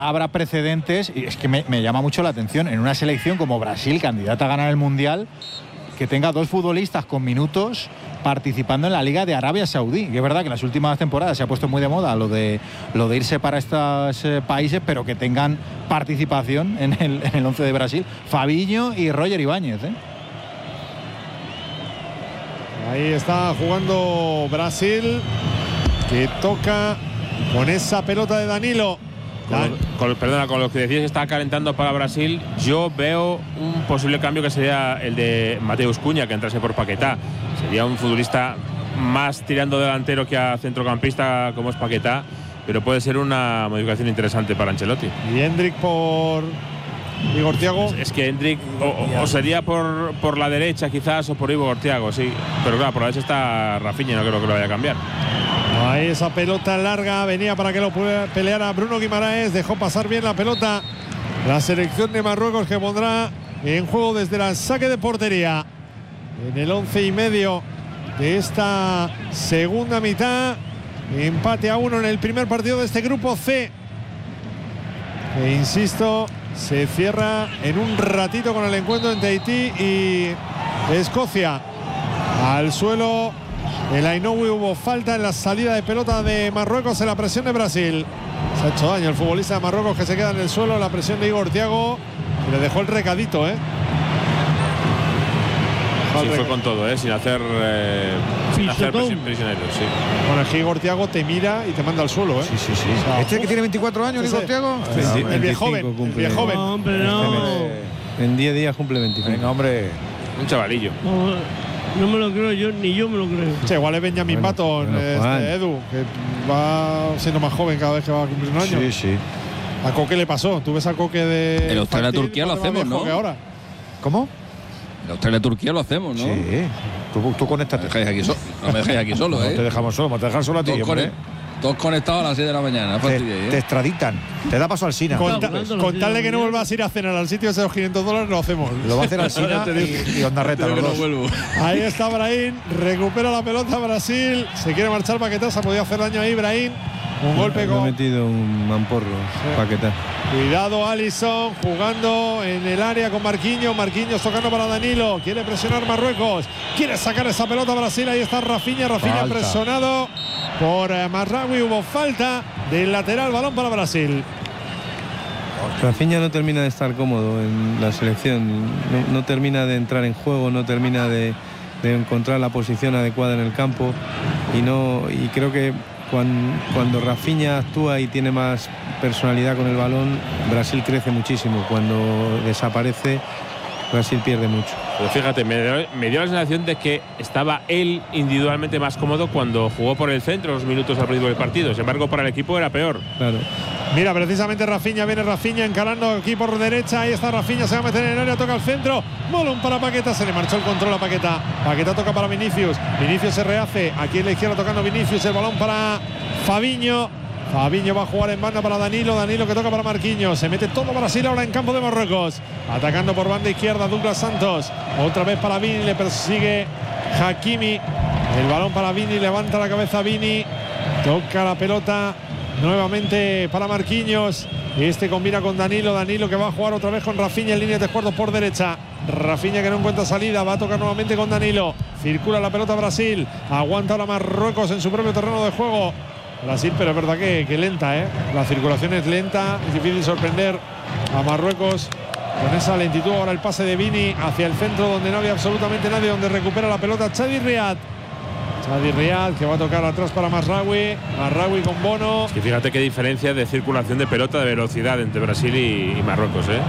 habrá precedentes, y es que me llama mucho la atención, en una selección como Brasil, candidata a ganar el Mundial, que tenga 2 futbolistas con minutos participando en la Liga de Arabia Saudí. Y es verdad que en las últimas temporadas se ha puesto muy de moda lo de irse para estos países, pero que tengan participación en el 11 de Brasil. Fabinho y Roger Ibáñez, ¿eh? Ahí está jugando Brasil, que toca con esa pelota de Danilo. Con lo que decías que está calentando para Brasil, yo veo un posible cambio que sería el de Mateus Cunha, que entrase por Paquetá. Sería un futbolista más tirando delantero que a centrocampista como es Paquetá, pero puede ser una modificación interesante para Ancelotti. Y Hendrik por Igor Thiago. Es que Hendrik o sería por la derecha quizás o por Igor Thiago, sí. Pero claro, por la derecha está Rafinha, no creo que lo vaya a cambiar. Ahí esa pelota larga venía para que lo peleara Bruno Guimaraes. Dejó pasar bien la pelota la selección de Marruecos, que pondrá en juego desde el saque de portería en el 11:30 de esta segunda mitad. Empate a 1 en el primer partido de este grupo C, e insisto, se cierra en un ratito con el encuentro entre Haití y Escocia. Al suelo el Ainoui, hubo falta en la salida de pelota de Marruecos en la presión de Brasil. Se ha hecho daño el futbolista de Marruecos, que se queda en el suelo. La presión de Igor Thiago, que le dejó el recadito, ¿eh? Sí, fue con todo, sin hacer prisioneros, sí. Bueno, es que Igor Thiago te mira y te manda al suelo, ¿eh? Sí. O sea, ¿Este que tiene 24 años, Igor Thiago? El viejo joven. El viejo joven. No, hombre, no. En 10 días cumple 25. Venga, hombre. Un chavalillo. No me lo creo yo, ni yo me lo creo. Che, igual es Benjamin Button, Edu, que va siendo más joven cada vez que va a cumplir un año. Sí. ¿A Coque le pasó? ¿Tú ves a Coque de En Australia-Turquía lo hacemos, ¿no? Ahora. ¿Cómo? En Australia-Turquía lo hacemos, ¿no? Sí. Tú conéctate. No me dejéis aquí solo, No te dejamos solo, te dejan solo a ti, hombre. Todos conectados a las 6 de la mañana. Te extraditan. Te da paso al SINA. Contarle que no vuelvas a ir a cenar al sitio de esos $500, lo hacemos. Lo va a hacer al SINA y Ondarreta, los dos. vuelvo. Ahí está Brahim, recupera la pelota Brasil, se quiere marchar Paquetá, se ha podido hacer daño ahí Brahim. Un golpe con... Ha metido un mamporro, Paquetá. Cuidado Alisson, jugando en el área con Marquinhos. Marquinhos tocando para Danilo. Quiere presionar Marruecos. Quiere sacar esa pelota Brasil. Ahí está Rafinha. Rafinha presionado por Marraoui. Hubo falta del lateral. Balón para Brasil. Rafinha no termina de estar cómodo en la selección. No termina de entrar en juego. No termina de encontrar la posición adecuada en el campo. Y creo que cuando Rafinha actúa y tiene más personalidad con el balón, Brasil crece muchísimo. Cuando desaparece, Brasil pierde mucho. Pero fíjate, me dio la sensación de que estaba él individualmente más cómodo cuando jugó por el centro los minutos al principio del partido. Sin embargo, para el equipo era peor. Claro. Mira, precisamente Rafinha, viene Rafinha encarando aquí por derecha. Ahí está Rafinha, se va a meter en el área, toca al centro. Balón para Paquetá, se le marchó el control a Paquetá. Paquetá toca para Vinicius. Vinicius se rehace. Aquí en la izquierda tocando Vinicius. El balón para Fabinho. Fabinho va a jugar en banda para Danilo. Danilo que toca para Marquinhos. Se mete todo Brasil ahora en campo de Marruecos. Atacando por banda izquierda Douglas Santos. Otra vez para Vini. Le persigue Hakimi. El balón para Vini. Levanta la cabeza Vini. Toca la pelota nuevamente para Marquinhos. Este combina con Danilo. Danilo que va a jugar otra vez con Rafinha en línea de cuartos por derecha. Rafinha que no encuentra salida. Va a tocar nuevamente con Danilo. Circula la pelota Brasil. Aguanta ahora Marruecos en su propio terreno de juego. Brasil, pero es verdad que lenta, ¿eh? La circulación es lenta. Es difícil sorprender a Marruecos con esa lentitud. Ahora el pase de Vini hacia el centro donde no había absolutamente nadie, donde recupera la pelota Chadi Riad. Chadi Riad que va a tocar atrás para Marraoui. Marraoui con Bono. Es que fíjate qué diferencia de circulación de pelota, de velocidad entre Brasil y Marruecos, ¿eh?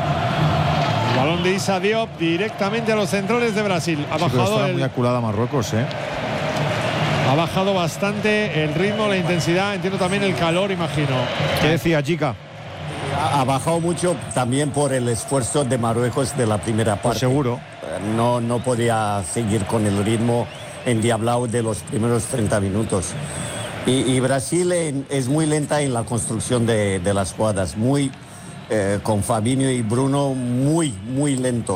El balón de Issa Diop directamente a los centrales de Brasil. Ha bajado muy aculada Marruecos, ¿eh? Ha bajado bastante el ritmo, la intensidad, entiendo también el calor, imagino. ¿Qué decía, chica? Ha bajado mucho también por el esfuerzo de Marruecos de la primera parte. Pues seguro. No podía seguir con el ritmo endiablado de los primeros 30 minutos. Y Brasil es muy lenta en la construcción de las jugadas. Con Fabinho y Bruno, muy lento.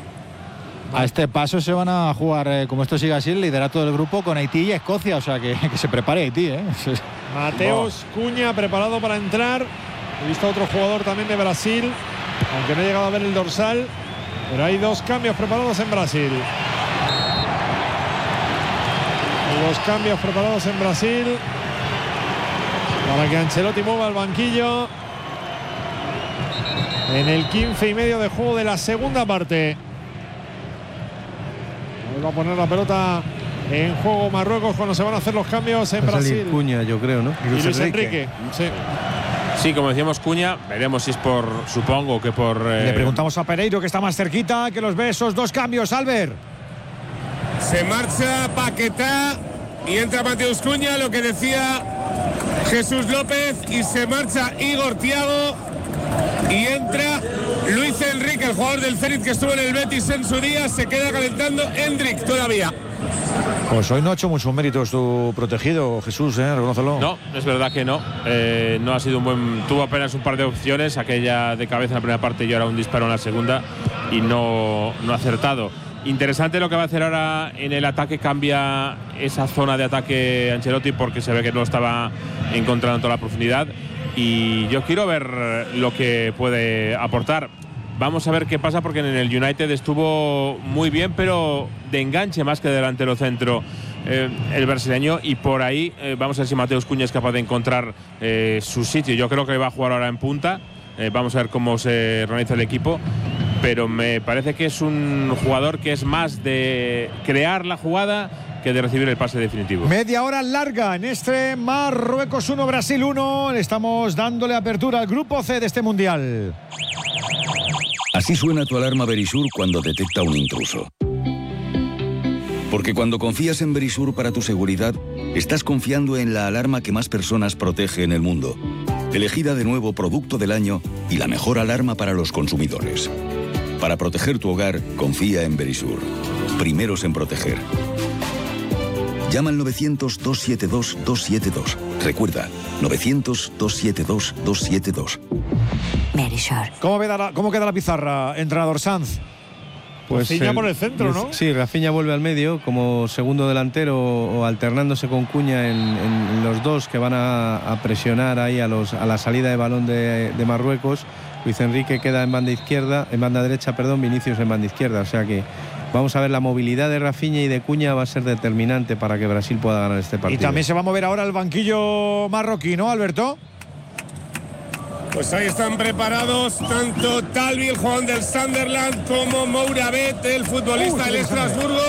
A este paso se van a jugar, como esto sigue así, el liderato del grupo con Haití y Escocia, o sea que se prepare Haití, ¿eh? Mateus Cunha preparado para entrar He visto a otro jugador también de Brasil, aunque no he llegado a ver el dorsal. Pero hay 2 cambios preparados en Brasil. Hay 2 cambios preparados en Brasil para que Ancelotti mueva el banquillo en el 15:30 de juego de la segunda parte. Ahí va a poner la pelota en juego Marruecos cuando se van a hacer los cambios en Va a salir Brasil. Cuña, yo creo, ¿no? Y Luis Enrique. Sí. Sí, como decíamos, Cuña, veremos si es por, supongo que por… Le preguntamos a Pereiro, que está más cerquita, que los ve esos 2 cambios, Albert. Se marcha Paquetá y entra Mateus Cuña, lo que decía Jesús López, y se marcha Igor Thiago y entra Luis Enrique, el jugador del Zenit que estuvo en el Betis en su día. Se queda calentando Endrick todavía. Pues hoy no ha hecho muchos méritos tu protegido, Jesús, reconócelo. No, es verdad que no. No ha sido un buen… Tuvo apenas un par de opciones, aquella de cabeza en la primera parte y ahora un disparo en la segunda, y no ha acertado. Interesante lo que va a hacer ahora en el ataque. Cambia esa zona de ataque Ancelotti porque se ve que no estaba encontrando toda la profundidad, y yo quiero ver lo que puede aportar. Vamos a ver qué pasa, porque en el United estuvo muy bien, pero de enganche más que de delantero centro el brasileño, y por ahí vamos a ver si Mateus Cuña es capaz de encontrar su sitio. Yo creo que va a jugar ahora en punta. Vamos a ver cómo se organiza el equipo, pero me parece que es un jugador que es más de crear la jugada que de recibir el pase definitivo. Media hora larga en este Marruecos 1, Brasil 1. Le estamos dándole apertura al grupo C de este mundial. Así suena tu alarma Verisur cuando detecta un intruso. Porque cuando confías en Verisur para tu seguridad, estás confiando en la alarma que más personas protege en el mundo. Elegida de nuevo producto del año y la mejor alarma para los consumidores. Para proteger tu hogar, confía en Verisur. Primeros en proteger. Llama al 900-272-272. Recuerda, 900-272-272. ¿Cómo queda la pizarra, entrenador Sanz? Pues Rafinha por el centro, ¿no? Sí, Rafinha vuelve al medio como segundo delantero o alternándose con Cuña en los 2 que van a presionar ahí a la salida de balón de Marruecos. Luis Enrique queda en banda izquierda, en banda derecha, perdón, Vinicius en banda izquierda. O sea que vamos a ver, la movilidad de Rafinha y de Cuña va a ser determinante para que Brasil pueda ganar este partido. Y también se va a mover ahora el banquillo marroquí, ¿no, Alberto? Pues ahí están preparados tanto Talvi, el jugador del Sunderland, como Mouravet, el futbolista del Estrasburgo.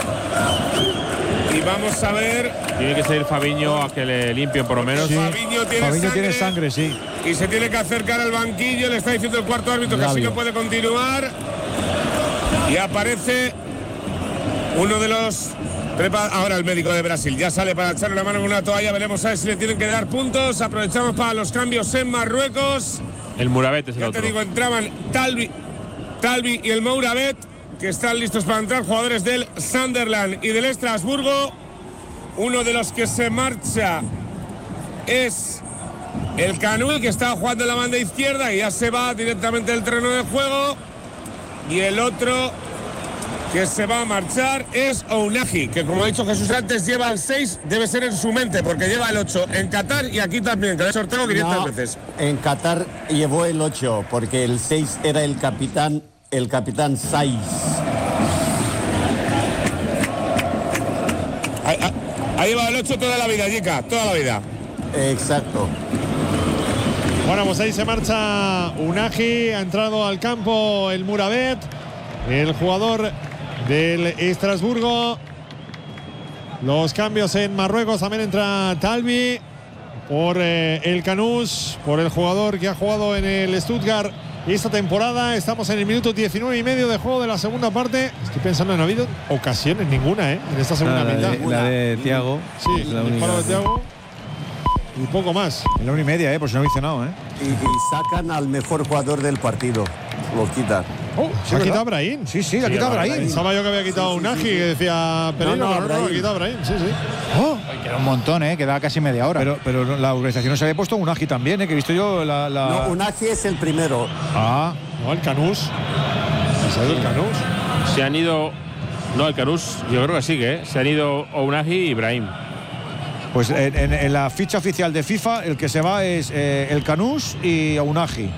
Y vamos a ver. Tiene que ser Fabinho a que le limpien por lo menos. Sí. Fabinho tiene sangre, sí. Y se tiene que acercar al banquillo. Le está diciendo el cuarto árbitro que así no puede continuar. Y aparece uno de los… Ahora el médico de Brasil ya sale para echarle la mano con una toalla. Veremos a ver si le tienen que dar puntos. Aprovechamos para los cambios en Marruecos. El Mouravet es el otro. Ya te digo, entraban Talvi y el Mouravet, que están listos para entrar, jugadores del Sunderland y del Estrasburgo. Uno de los que se marcha es el Canoe, que está jugando en la banda izquierda y ya se va directamente del terreno de juego. Y el otro que se va a marchar es Ounahi, que como ha dicho Jesús antes, lleva el 6, debe ser en su mente, porque lleva el 8 en Qatar y aquí también, que lo he sorteado 500 veces. En Qatar llevó el 8, porque el 6 era el capitán Saiz. Ha llevado el 8 toda la vida, Jica, toda la vida. Exacto. Bueno, pues ahí se marcha Ounahi, ha entrado al campo el Mouravet, el jugador del Estrasburgo. Los cambios en Marruecos, también entra Talvi por el Canús, por el jugador que ha jugado en el Stuttgart esta temporada. Estamos en el minuto 19:30 de juego de la segunda parte. Estoy pensando, no ha habido ocasiones ninguna en esta segunda mitad. La de Thiago. Sí, el disparo de Thiago. Y poco más. En la 1:30, por si no dice nada, Y sacan al mejor jugador del partido. Lo quitan. ¿Se ha quitado a Brahim? Sí, la ha quitado a Brahim. Pensaba yo que había quitado a Ounahi, que decía Pereiro, no, ha quitado a Brahim. Sí. Queda un montón, queda casi media hora. Pero la organización no se había puesto Ounahi también, que he visto yo la… No, Ounahi es el primero. No, el Canús. ¿Se ha ido el Canús? Se han ido… No, el Canús, yo creo que sigue, Se han ido Ounahi y Brahim. Pues en la ficha oficial de FIFA el que se va es el Canús y Unagi.